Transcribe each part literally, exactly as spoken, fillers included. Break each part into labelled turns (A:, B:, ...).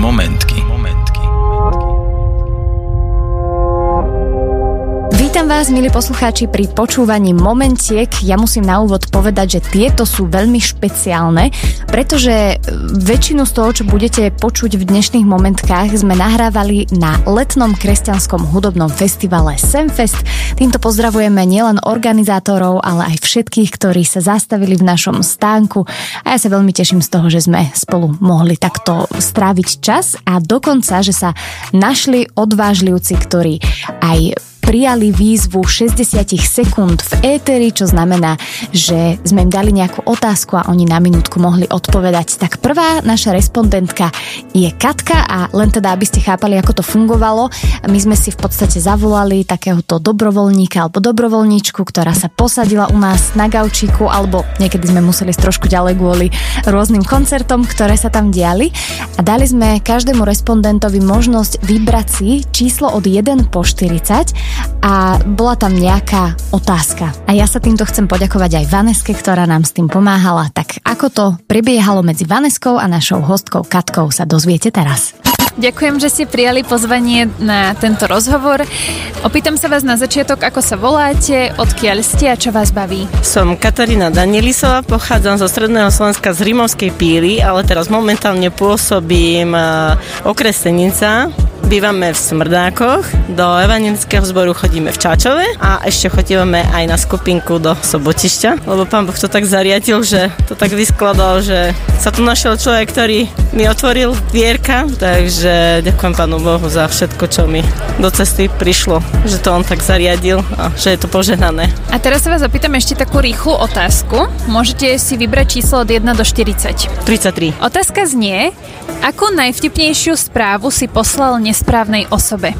A: Momentky.
B: Vítam vás, milí poslucháči, pri počúvaní Momentiek. Ja musím na úvod povedať, že tieto sú veľmi špeciálne, pretože väčšinu z toho, čo budete počuť v dnešných Momentkách, sme nahrávali na letnom kresťanskom hudobnom festivale Semfest. Týmto pozdravujeme nielen organizátorov, ale aj všetkých, ktorí sa zastavili v našom stánku. A ja sa veľmi teším z toho, že sme spolu mohli takto stráviť čas a dokonca, že sa našli odvážlivci, ktorí aj prijali výzvu šesťdesiat sekúnd v éteri, čo znamená, že sme im dali nejakú otázku a oni na minútku mohli odpovedať. Tak prvá naša respondentka je Katka a len teda, aby ste chápali, ako to fungovalo, my sme si v podstate zavolali takéhoto dobrovoľníka alebo dobrovoľníčku, ktorá sa posadila u nás na gaučíku, alebo niekedy sme museli ísť trošku ďalej kvôli rôznym koncertom, ktoré sa tam diali, a dali sme každému respondentovi možnosť vybrať si číslo od jeden po štyridsať a bola tam nejaká otázka. A ja sa týmto chcem poďakovať aj Vaneske, ktorá nám s tým pomáhala. Tak ako to prebiehalo medzi Vaneskou a našou hostkou Katkou, sa dozviete teraz.
C: Ďakujem, že ste prijali pozvanie na tento rozhovor. Opýtam sa vás na začiatok, ako sa voláte, odkiaľ ste a čo vás baví.
D: Som Katarína Danielisová, pochádzam zo Stredného Slovenska z Rímavskej Píly, ale teraz momentálne pôsobím okres Senica. Bývame v Smrdákoch, do evangelického zboru chodíme v Čáčove a ešte chodíme aj na skupinku do Sobotišťa, lebo Pán Boh to tak zariadil, že to tak vyskladal, že sa tu našiel človek, ktorý mi otvoril dvierka, takže ďakujem Pánu Bohu za všetko, čo mi do cesty prišlo, že to on tak zariadil a že je to požehnané.
C: A teraz sa vás opýtam ešte takú rýchlu otázku. Môžete si vybrať číslo od jeden do štyridsať.
D: tridsaťtri.
C: Otázka znie, akú najvtipnejšiu správu si poslal nesprávnej osobe?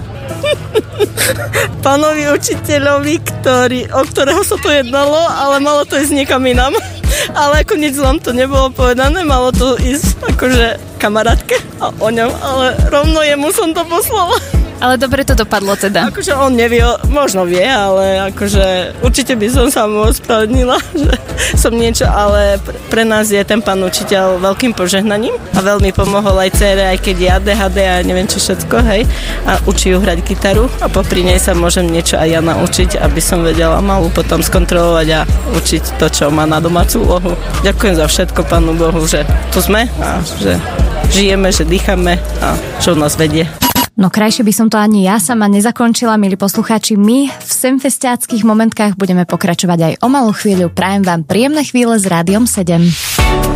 D: Pánovi učiteľovi, ktorý, o ktorého sa to jednalo, ale malo to ísť niekam inám. Ale ako nič zlom to nebolo povedané, malo to ísť akože kamarátke a o ňom, ale rovno jemu som to poslala.
C: Ale dobre to dopadlo teda.
D: Akože on nevie, možno vie, ale akože určite by som sa mu ospravedlnila, že som niečo, ale pre nás je ten pán učiteľ veľkým požehnaním a veľmi pomohol aj dcére, aj keď je á dé há dé a neviem čo všetko, hej, a učí ju hrať gitaru a popri nej sa môžem niečo aj ja naučiť, aby som vedela malú potom skontrolovať a učiť to, čo má na domácu úlohu. Ďakujem za všetko Pánu Bohu, že tu sme a že žijeme, že dýchame a čo nás vedie.
B: No krajšie by som to ani ja sama nezakončila, milí poslucháči. My v semfestiáckých momentkách budeme pokračovať aj o malú chvíľu. Prajem vám príjemné chvíle s Rádiom sedem.